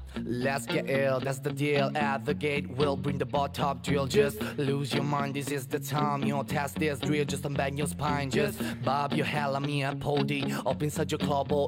Let's get ill, that's the deal. At the gate, we'll bring the bar top drill. Just lose your mind, this is the time. You know, test this drill, just unbend your spine. Just bob your head, let me a pody up inside your club or